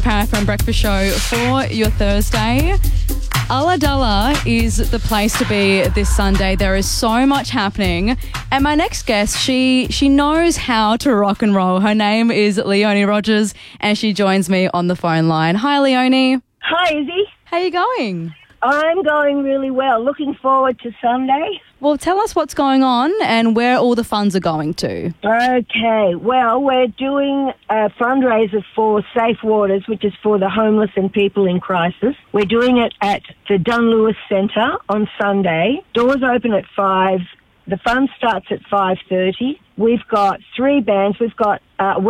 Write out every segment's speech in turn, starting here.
Paraffin Breakfast Show for your Thursday. Ulladulla is the place to be this Sunday. There is so much happening. And my next guest, she knows how to rock and roll. Her name is Leonie Rogers and she joins me on the phone line. Hi, Leonie. Hi, Izzy. How you going? I'm going really well. Looking forward to Sunday. Well, tell us what's going on and where all the funds are going to. Okay. Well, we're doing a fundraiser for Safe Waters, which is for the homeless and people in crisis. We're doing it at the Dunn Lewis Centre on Sunday. Doors open at 5. The fun starts at 5:30. We've got 3 bands. We've got,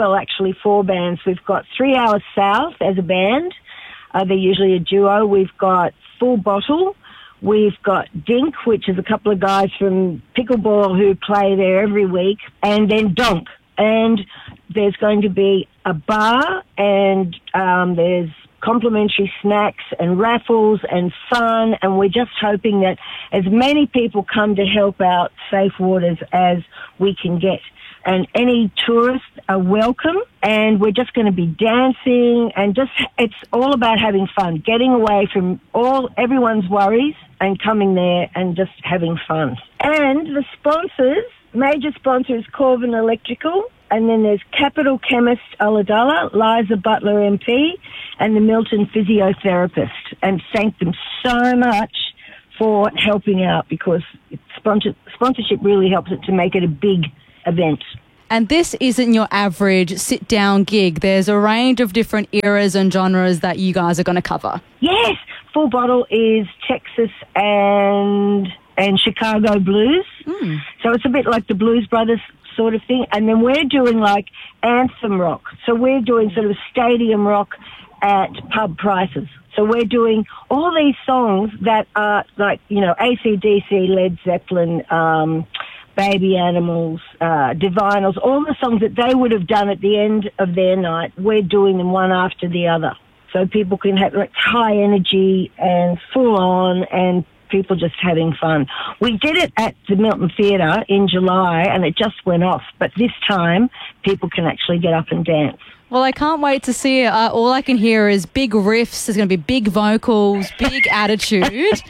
4 bands. We've got 3 Hours South as a band. They're usually a duo. We've got Full Bottle. We've got Dink, which is a couple of guys from Pickleball who play there every week, and then Donk. And there's going to be a bar, and there's complimentary snacks and raffles and fun, and we're just hoping that as many people come to help out Safe Waters as we can get. And any tourists are welcome, and we're just going to be dancing, and it's all about having fun, getting away from everyone's worries and coming there and just having fun. And the sponsors, major sponsor is Corvin Electrical, and then there's Capital Chemist Ulladulla, Liza Butler MP, and the Milton Physiotherapist. And thank them so much for helping out, because sponsorship really helps it to make it a big event. And this isn't your average sit-down gig. There's a range of different eras and genres that you guys are going to cover. Yes, Full Bottle is Texas and Chicago blues. So it's a bit like the Blues Brothers sort of thing. And then we're doing like anthem rock. So we're doing sort of stadium rock at pub prices. So we're doing all these songs that are like, AC/DC, Led Zeppelin, Baby Animals, Divinals, all the songs that they would have done at the end of their night. We're doing them one after the other. So people can have like high energy and full on, and people just having fun. We did it at the Milton Theatre in July and it just went off. But this time people can actually get up and dance. Well, I can't wait to see it. All I can hear is big riffs. There's going to be big vocals, big attitude.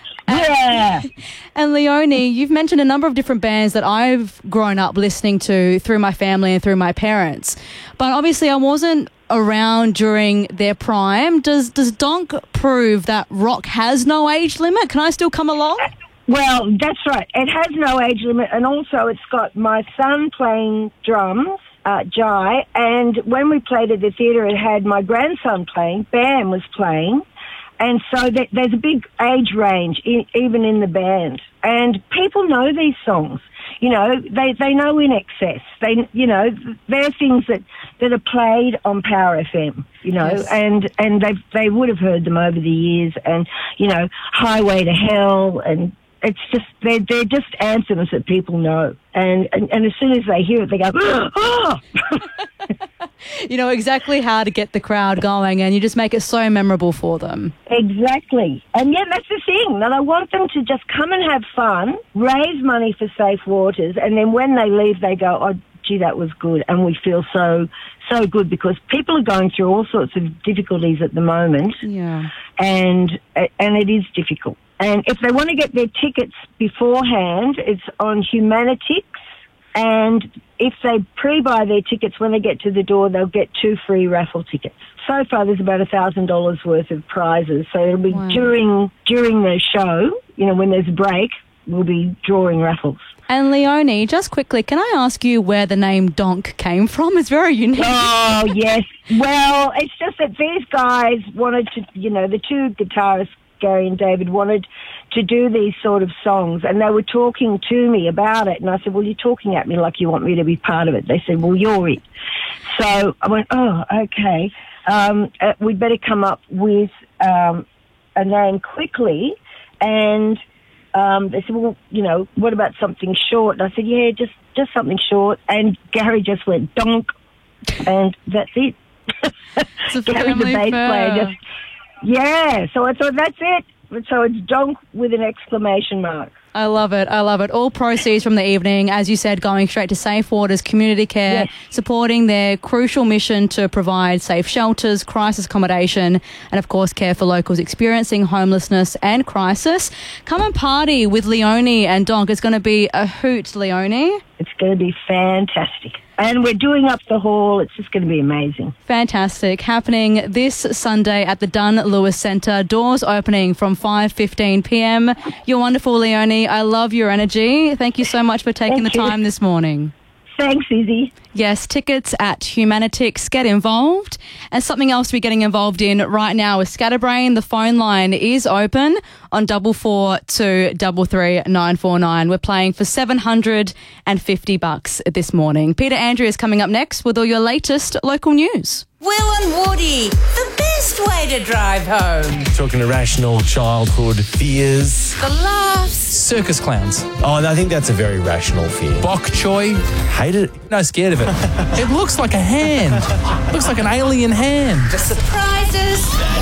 Yeah. And Leonie, you've mentioned a number of different bands that I've grown up listening to through my family and through my parents. But obviously I wasn't around during their prime. Does Donk prove that rock has no age limit? Can I still come along? Well, that's right. It has no age limit, and also it's got my son playing drums, Jai, and when we played at the theatre it had my grandson playing, Bam was playing. And so there's a big age range, even in the band. And people know these songs. They know In Excess. They're things that are played on Power FM, Yes. and they would have heard them over the years. And, Highway to Hell, and it's just, they're just anthems that people know. And as soon as they hear it, they go, oh! You know exactly how to get the crowd going, and you just make it so memorable for them. Exactly. And yeah, that's the thing. And I want them to just come and have fun, raise money for Safe Waters, and then when they leave, they go, oh, gee, that was good. And we feel so good, because people are going through all sorts of difficulties at the moment. Yeah. And it is difficult. And if they want to get their tickets beforehand, it's on Humanitix. And if they pre-buy their tickets, when they get to the door, they'll get 2 free raffle tickets. So far, there's about $1,000 worth of prizes. So it'll be during the show, when there's a break, we'll be drawing raffles. And Leonie, just quickly, can I ask you where the name Donk came from? It's very unique. Oh, yes. Well, it's just that these guys wanted to, the 2 guitarists, Gary and David, wanted to do these sort of songs, and they were talking to me about it, and I said, well, you're talking at me like you want me to be part of it. They said, well, you're it. So I went, oh, okay. We'd better come up with a name quickly, and they said, well, what about something short? And I said, yeah, just something short, and Gary just went donk, and that's it. Gary's a bass player, yeah, so I thought that's it. So it's donk with an exclamation mark. I love it. I love it. All proceeds from the evening, as you said, going straight to Safe Waters Community Care, supporting their crucial mission to provide safe shelters, crisis accommodation, and, of course, care for locals experiencing homelessness and crisis. Come and party with Leonie and Doc. It's going to be a hoot, Leonie. It's going to be fantastic. And we're doing up the hall. It's just going to be amazing. Fantastic. Happening this Sunday at the Dunn Lewis Centre. Doors opening from 5:15 p.m. You're wonderful, Leonie. I love your energy. Thank you so much for taking the time this morning. Thanks, Izzy. Yes, tickets at Humanitix. Get involved. And something else we're getting involved in right now is Scatterbrain. The phone line is open on 44 2 33 949. We're playing for $750 this morning. Peter Andrea is coming up next with all your latest local news. Will and Woody, the best way to drive home. Talking irrational childhood fears. The laughs. Circus clowns. Oh, I think that's a very rational fear. Bok choy. Hate it. No, scared of it. It looks like a hand. Looks like an alien hand. The surprises.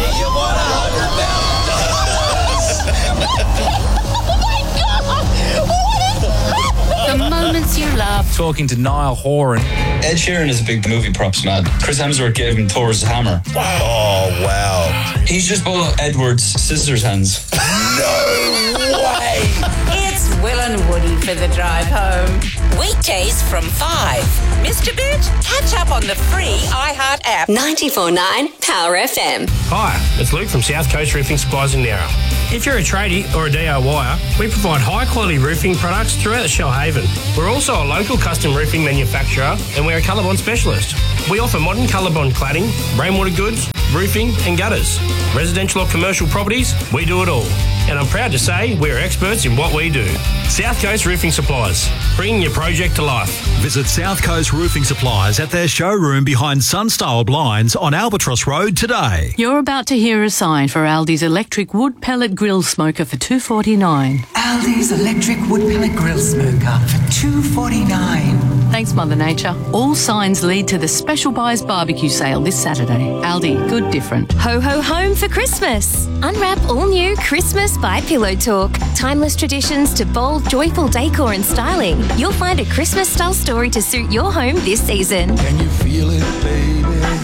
The moments you love. Talking to Niall Horan. Ed Sheeran is a big movie props man. Chris Hemsworth gave him Thor's hammer. Oh, wow. He's just bought Edward's scissors hands. No way. It's Will and Woody for the drive home. Weekdays from 5. Mr. Bit, catch up on the free iHeart app. 94.9 Power FM. Hi, it's Luke from South Coast Roofing Supplies in Nowra. If you're a tradie or a DIYer, we provide high-quality roofing products throughout the Shellhaven. We're also a local custom roofing manufacturer and we're a ColourBond specialist. We offer modern ColourBond cladding, rainwater goods, roofing and gutters. Residential or commercial properties, we do it all. And I'm proud to say we're experts in what we do. South Coast Roofing Supplies, bringing your project to life. Visit South Coast Roofing Supplies at their showroom behind Sunstyle Blinds on Albatross Road today. You're about to hear a sign for Aldi's electric wood pellet grill smoker for $2.49. Aldi's electric wood pellet grill smoker for $2.49. Thanks, Mother Nature. All signs lead to the Special Buys barbecue sale this Saturday. Aldi, good different. Ho ho home for Christmas. Unwrap all new Christmas by Pillow Talk. Timeless traditions to bold, joyful decor and styling. You'll find a Christmas style story to suit your home this season. Can you feel it, baby?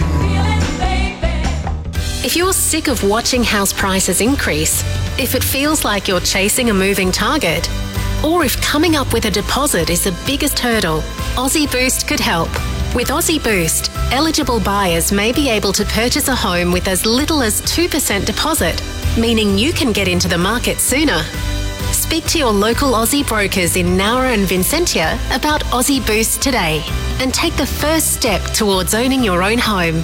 If you're sick of watching house prices increase, if it feels like you're chasing a moving target, or if coming up with a deposit is the biggest hurdle, Aussie Boost could help. With Aussie Boost, eligible buyers may be able to purchase a home with as little as 2% deposit, meaning you can get into the market sooner. Speak to your local Aussie brokers in Nowra and Vincentia about Aussie Boost today and take the first step towards owning your own home.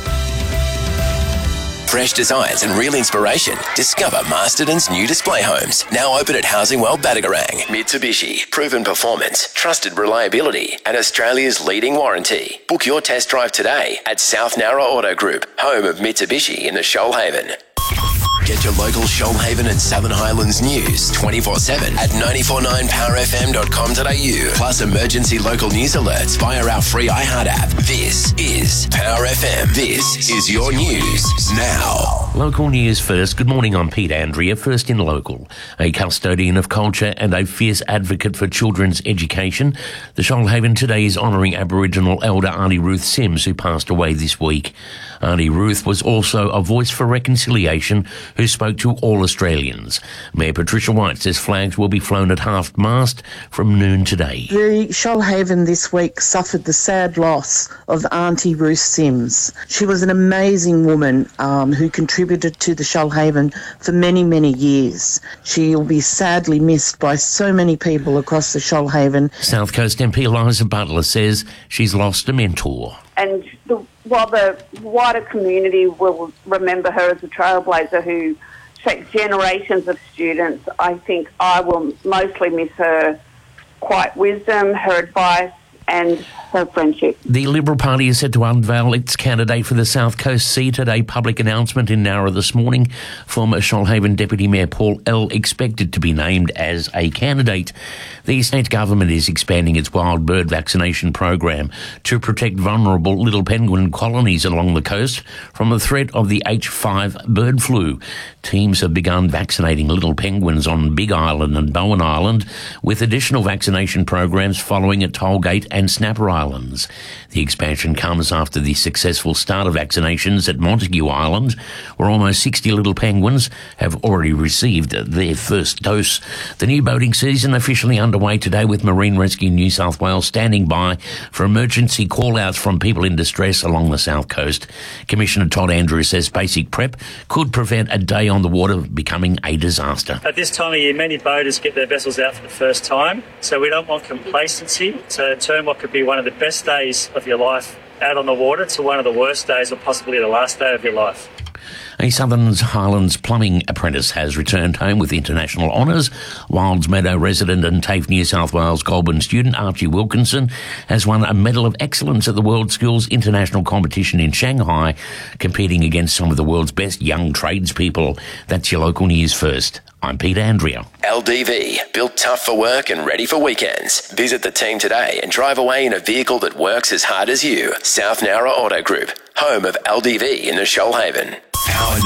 Fresh designs and real inspiration. Discover Masterton's new display homes. Now open at Housing World Badagarang. Mitsubishi. Proven performance, trusted reliability, and Australia's leading warranty. Book your test drive today at South Nowra Auto Group, home of Mitsubishi in the Shoalhaven. Get your local Shoalhaven and Southern Highlands news 24/7 at 949powerfm.com.au. Plus emergency local news alerts via our free iHeart app. This is Power FM. This is your news now. Local news first. Good morning, I'm Pete Andrea. First in local. A custodian of culture and a fierce advocate for children's education. The Shoalhaven today is honouring Aboriginal elder Auntie Ruth Sims, who passed away this week. Auntie Ruth was also a voice for reconciliation who spoke to all Australians. Mayor Patricia White says flags will be flown at half-mast from noon today. The Shoalhaven this week suffered the sad loss of Auntie Ruth Sims. She was an amazing woman who contributed to the Shoalhaven for many, many years. She'll be sadly missed by so many people across the Shoalhaven. South Coast MP Eliza Butler says she's lost a mentor. And while the wider community will remember her as a trailblazer who shaped generations of students, I think I will mostly miss her quiet wisdom, her advice, and her friendship. The Liberal Party is set to unveil its candidate for the South Coast seat at a public announcement in Nowra this morning. Former Shoalhaven Deputy Mayor Paul L. expected to be named as a candidate. The state government is expanding its wild bird vaccination program to protect vulnerable little penguin colonies along the coast from the threat of the H5 bird flu. Teams have begun vaccinating little penguins on Big Island and Bowen Island, with additional vaccination programs following at Tollgate and Snapper Islands. The expansion comes after the successful start of vaccinations at Montague Island, where almost 60 little penguins have already received their first dose. The new boating season officially underway today, with Marine Rescue New South Wales standing by for emergency call-outs from people in distress along the south coast. Commissioner Todd Andrews says basic prep could prevent a day on the water becoming a disaster. At this time of year, many boaters get their vessels out for the first time, so we don't want complacency to turn what could be one of the best days of your life out on the water to one of the worst days, or possibly the last day of your life. A Southern Highlands plumbing apprentice has returned home with international honours. Wilds Meadow resident and TAFE New South Wales Goulburn student Archie Wilkinson has won a Medal of Excellence at the World Skills International Competition in Shanghai, competing against some of the world's best young tradespeople. That's your local news first. I'm Peter Andrea. LDV, built tough for work and ready for weekends. Visit the team today and drive away in a vehicle that works as hard as you. South Nowra Auto Group, home of LDV in the Shoalhaven. Power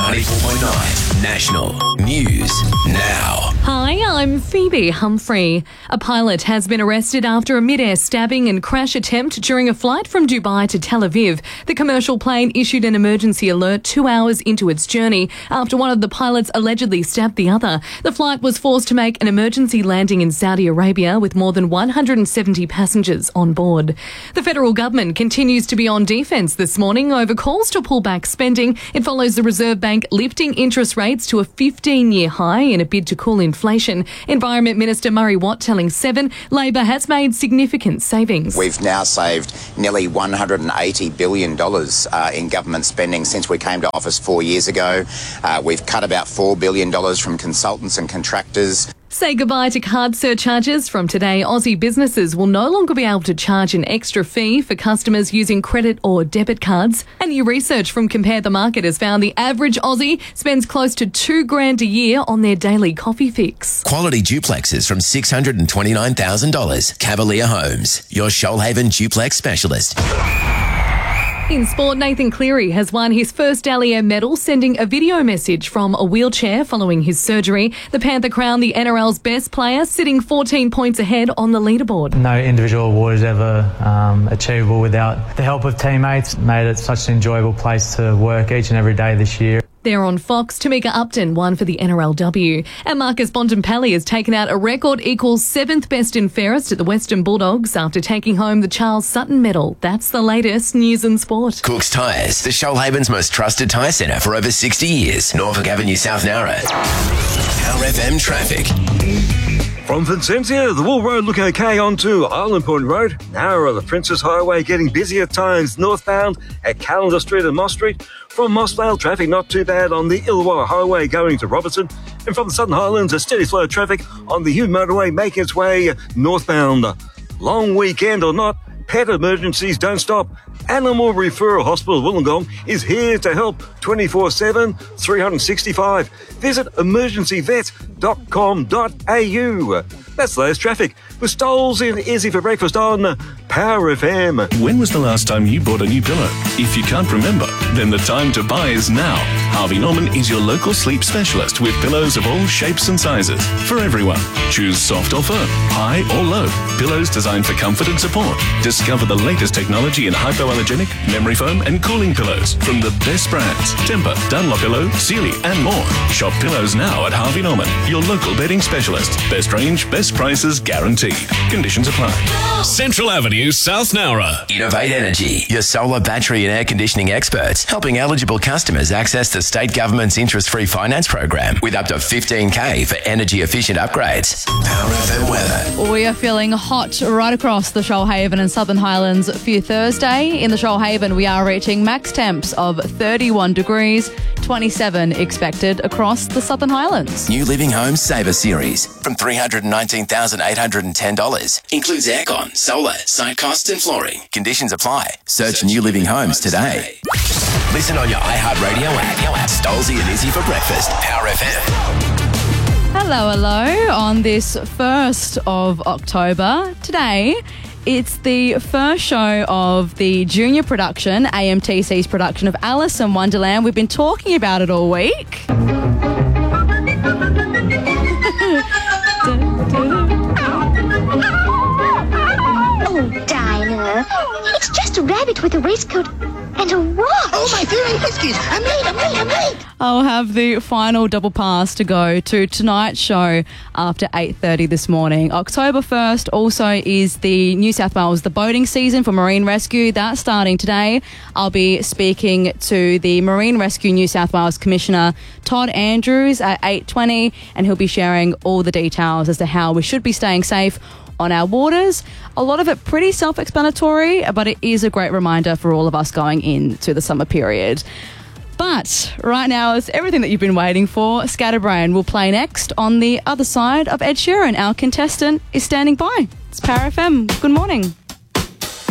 94.9 National News Now. Hi, I'm Phoebe Humphrey. A pilot has been arrested after a mid-air stabbing and crash attempt during a flight from Dubai to Tel Aviv. The commercial plane issued an emergency alert 2 hours into its journey after one of the pilots allegedly stabbed the other. The flight was forced to make an emergency landing in Saudi Arabia with more than 170 passengers on board. The federal government continues to be on defence this morning over calls to pull back spending. It follows the Reserve Bank lifting interest rates to a 15-year high in a bid to cool inflation. Environment Minister Murray Watt telling Seven Labor has made significant savings. We've now saved nearly $180 billion in government spending since we came to office 4 years ago. We've cut about $4 billion from consultants and contractors. Say goodbye to card surcharges. From today, Aussie businesses will no longer be able to charge an extra fee for customers using credit or debit cards. And new research from Compare the Market has found the average Aussie spends close to $2,000 a year on their daily coffee fix. Quality duplexes from $629,000. Cavalier Homes, your Shoalhaven duplex specialist. In sport, Nathan Cleary has won his first Dally M medal, sending a video message from a wheelchair following his surgery. The Panther crowned the NRL's best player, sitting 14 points ahead on the leaderboard. No individual award is ever achievable without the help of teammates. Made it such an enjoyable place to work each and every day this year. There on Fox, Tamika Upton won for the NRLW. And Marcus Bontempelli has taken out a record equals 7th best and fairest at the Western Bulldogs after taking home the Charles Sutton medal. That's the latest news and sport. Cook's Tyres, the Shoalhaven's most trusted tyre centre for over 60 years. Norfolk Avenue, South Nowra. Power FM traffic. From Vincentia, the Wool Road look okay onto Island Point Road. Nowra, the Princess Highway getting busy at times northbound at Callender Street and Moss Street. From Mossvale, traffic not too bad on the Illawarra Highway going to Robertson. And from the Southern Highlands, a steady flow of traffic on the Hume Motorway making its way northbound. Long weekend or not, pet emergencies don't stop. Animal Referral Hospital Wollongong is here to help 24/7, 365. Visit emergencyvet.com.au. That's the latest traffic with Stoles in Izzy for breakfast on Power FM. When was the last time you bought a new pillow? If you can't remember, then the time to buy is now. Harvey Norman is your local sleep specialist with pillows of all shapes and sizes for everyone. Choose soft or firm, high or low. Pillows designed for comfort and support. Discover the latest technology in hypoallergenic, memory foam and cooling pillows from the best brands. Tempur, Dunlopillow, Sealy and more. Shop pillows now at Harvey Norman, your local bedding specialist. Best range, best prices guaranteed. Conditions apply. Central Avenue, South Nowra. Innovate Energy, your solar battery and air conditioning experts, helping eligible customers access the the state government's interest-free finance program with up to $15,000 for energy-efficient upgrades. Power FM weather. We are feeling hot right across the Shoalhaven and Southern Highlands for your Thursday. In the Shoalhaven, we are reaching max temps of 31 degrees, 27 expected across the Southern Highlands. New Living Homes Saver Series from $319,810. Includes aircon, solar, site costs and flooring. Conditions apply. Search New Living Homes today. Listen on your iHeartRadio app. Stolzy and Izzy for breakfast. Power FM. Hello on this 1st of October. Today, it's the first show of the junior production, AMTC's production of Alice in Wonderland. We've been talking about it all week. Oh, Dinah, it's just a rabbit with a waistcoat and a watch. Oh, my fairy whiskies. I'm late. I'll have the final double pass to go to tonight's show after 8:30 this morning. October 1st also is the New South Wales, the boating season for Marine Rescue. That's starting today. I'll be speaking to the Marine Rescue New South Wales Commissioner, Todd Andrews, at 8:20, and he'll be sharing all the details as to how we should be staying safe on our waters. A lot of it pretty self-explanatory, but it is a great reminder for all of us going into the summer period. But right now is everything that you've been waiting for. Scatterbrain will play next on the other side of Ed Sheeran. Our contestant is standing by. It's Power FM. Good morning.